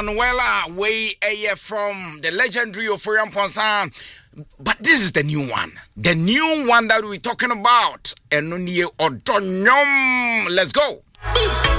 Manuela Way from the legendary Ofurian Ponsan. But this is the new one. The new one that we're talking about. Enunye Odonyom. Let's go.